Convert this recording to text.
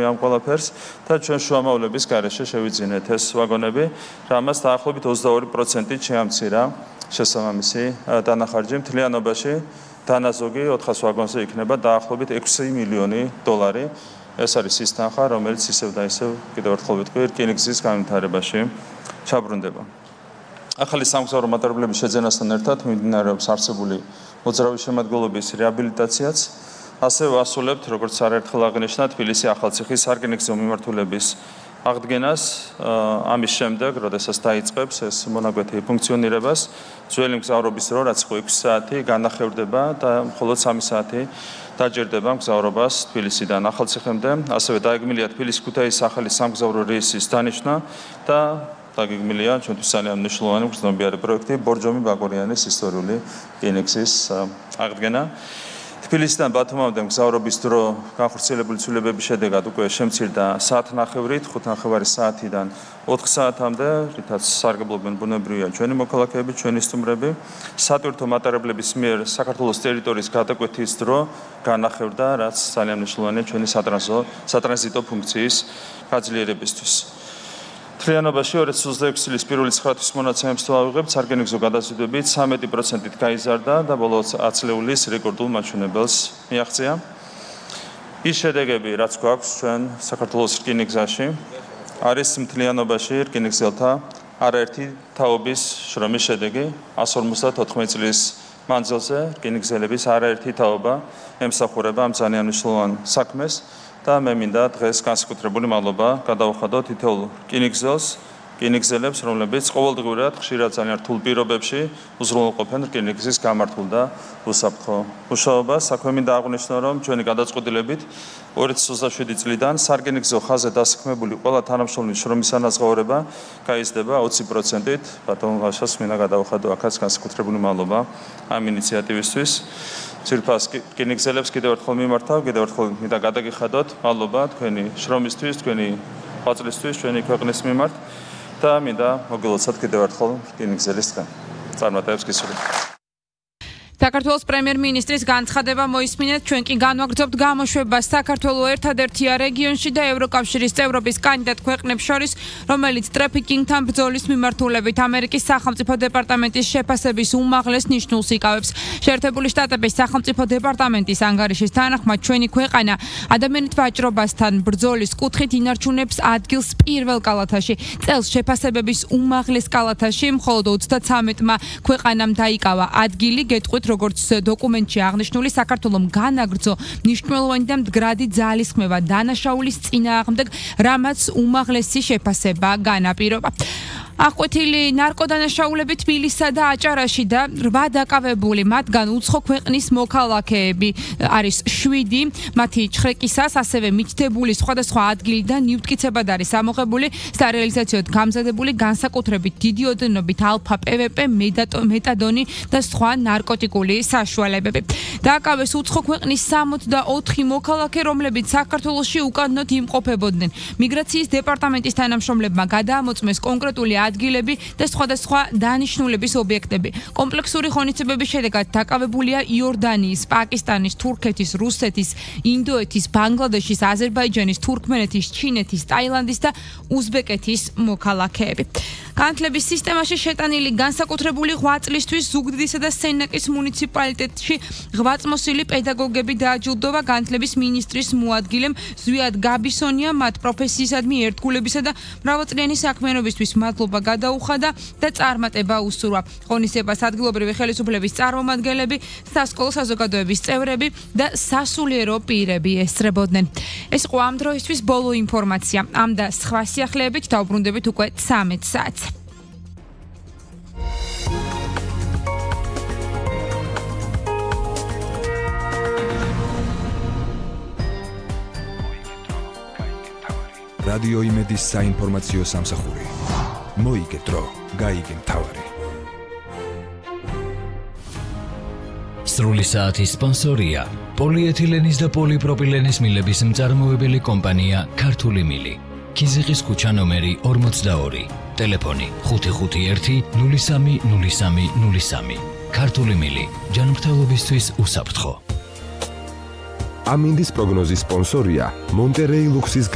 ამ ყველაფერს და ჩვენ შუამავლების გარეშე შევიძინეთ ეს ვაგონები, რამაც დაახლოებით 22%-ით შეამცირა შესაბამისი დანახარჯი მთლიანობაში დანაზოგი 400 ვაგონზე იქნება დაახლოებით 6 მილიონი დოლარი. ეს არის ის თანხა, რომელიც ისევ და ისევ კიდევ ერთხელ ვიტყვი, რკინიგზის განვითარებაში ჩაბრუნდება. ახალი სამგზავრო მატარებლების შეძენასთან ერთად მიმდინარეობს არსებული მოძრავი შემადგენლობის რეაბილიტაციაც. ასევე ვასრულებთ, როგორც არაერთხელ აღნიშნა, თბილისი ახალციხის სარკინიგზო მიმართულების აღდგენას ამის შემდეგ, როდესაც დაიწყებს ეს მონაკვეთი ფუნქციონირებას, ძველი მგზავრობის დრო, რაც 6 საათი განახევრდება და მხოლოდ 3 საათი დაჯერდება მგზავრობას თბილისიდან ახალციხემდე. ასევე დაეგმილია თბილիս-ქუთაისის ახალი სამგზავრო რეისის დანიშვნა და დაგეგმილია ჩვენთვის ძალიან მნიშვნელოვანი მგრძნობიარე პროექტი ბორჯომი-ბაკურიანის ისტორიული რკინიგზის აღდგენა. თბილისიდან ბათუმამდე მგზავრობის დრო განხორციელებული ცვლილებების შედეგად უკვე შემცირდა საათნახევრით 5.5 საათიდან 4 საათამდე, რითაც სარგებლობენ ბუნებრივია ჩვენი მოქალაქეები, ჩვენი სტუმრები. სატვირთო მატარებლების მიერ საქართველოს ტერიტორიის გადაკვეთის დრო განახევრდა, რაც ძალიან მნიშვნელოვანია ჩვენი სატრანზიტო ფუნქციის გაძლიერებისთვის. მთლიანობაში 2026 წლის 1 9-თვის მონაცემებს ვავიღებთ, სარკინიგზო გადაზიდვებით 13%-ით გაიზარდა და ბოლო 10 წლეულის რეკორდულ მაჩვენებელს მიაღწია. ის შედეგები, რაც გვაქვს ჩვენ საქართველოს რკინიგზაში, არის მთლიანობაში რკინიგზელთა არაერთი თაობის შრომის შედეგი. 154 წლის მანძილზე რკინიგზელების არაერთი თაობა ემსახურება ამ ძალიან მნიშვნელოვან საქმეს. და მე მინდა დღეს განსაკუთრებული მადლობა გადავუხადო თითოეულ რკინიგზელებს, რომლებიც ყოველდღიურად ხშირად ძალიან რთულ პირობებში უზრუნველყოფენ რკინიგზის გამართულ და უსაფრთხო მუშაობას. საქმე მინდა აღვნიშნო, რომ ჩვენი გადაწყვეტილებით 2027 წლიდან სარკინიგზო ხაზზე დასაქმებული ყველა თანამშრომლის შრომის ანაზღაურება გაიზრდება 20%-ით. ბატონ ლაშას მინდა გადავუხადო აქაც განსაკუთრებული მადლობა ამ ინიციატივისთვის. ძირფას რკინიგზელებს კიდევ ერთხელ მიმართავ, კიდევ ერთხელ მინდა გადაგიხადოთ მადლობა თქვენი შრომისთვის, თქვენი ღვაწლისთვის ჩვენი ქვეყნის მიმართ და მინდა მოგილოცოთ კიდევ ერთხელ რკინიგზელის დღე. წარმატებებს გისურვებთ. საქართველოს პრემიერ-მინისტრის განცხადება მოისმინეთ, ჩვენ კი განვაგრძობთ გამოშვებას საქართველოს ერთადერთია რეგიონში და ევროკავშირის წევრობის კანდიდატ ქვეყნებს შორის, რომელიც ტრაფიკინგთან ბრძოლის მიმართულებით ამერიკის სახელმწიფო დეპარტამენტის შეფასების უმაღლეს ნიშნულს იკავებს. შეერთებული შტატების სახელმწიფო დეპარტამენტის ანგარიშის თანახმად, ჩვენი ქვეყანა ადამიანით ვაჭრობასთან ბრძოლის კუთხით ინარჩუნებს ადგილს პირველ კალათაში. წელს შეფასებების უმაღლეს კალათაში მხოლოდ 33-მა ქვეყანამ დაიკავა ადგილი, გეტყვით როგორც დოკუმენტში აღნიშნული, საქართველოს განაგრძო მნიშვნელოვანი და მდგრადი ძალისხმევა დანაშაულის წინააღმდეგ, რამაც უმაღლესი შეფასება განაპირობა. აღკვეთილი ნარკოდანაშაულები თბილისსა და აჭარაში და 8 დაკავებული, მათგან უცხო ქვეყნის მოქალაქეები არის 7, მათი ჩხრეკისას ასევე მითითებული სხვადასხვა ადგილიდან ნივთკიცებად არის ამოღებული სარეალიზაციოდ გამზადებული განსაკუთრებით დიდი ოდენობით ალფა PVP, მეტადონი და სხვა ნარკოტიკული საშუალებები. დააკავეს უცხო ქვეყნის 64 მოქალაქე, რომლებიც საქართველოში უკანონოდ იმყოფებოდნენ. მიგრაციის დეპარტამენტის თანამშრომლებმა გადაამოწმეს კონკრეტული ადგილები და სხვადასხვა დანიშნულების ობიექტები. კომპლექსური ღონისძიებების შედეგად დაკავებულია იორდანიის, პაკისტანის, თურქეთის, რუსეთის, ინდოეთის, ბანგლადეშის, აზერბაიჯანის, თურქმენეთის, ჩინეთის, ტაილანდის და უზბეკეთის მოქალაქეები. განათლების სისტემაში შეტანილი განსაკუთრებული ღვაწლისთვის ზუგდიდისა და სენაკის მუნიციპალიტეტში ღვაწლმოსილი პედაგოგები დააჯილდოვა განათლების მინისტრის მოადგილემ ზვიად გაბისონია მათ პროფესიისადმი ერთგულებისა და მრავალწლიანი საქმიანობისთვის მადლობა გადაუხადა და წარმატება უსურვა. ღონისძიებას ადგილობრივი ხელისუფლების წარმომადგენლები, სასკოლო საზოგადოების წევრები და სასულიერო პირები ესწრებოდნენ. ეს იყო ამ დროისთვის ბოლო ინფორმაცია. ამ და სხვა სიახლეებით დავბრუნდებით უკვე 13 საათს. რადიო იმედის საინფორმაციო სამსახური. მოიგე დრო, გაიგე მთავარი. სრული საათის სპონსორია პოლიეთილენის და პოლიპროპილენის მილების მწარმოებელი კომპანია ქართული მილი. ქიზიყის ქუჩა ნომერი 42. ტელეფონი 551 03 03 03. ქართული მილი. ჯანმრთელობისთვის უსაფრთხო. ამინდის პროგნოზის სპონსორია მონტერეი ლუქსის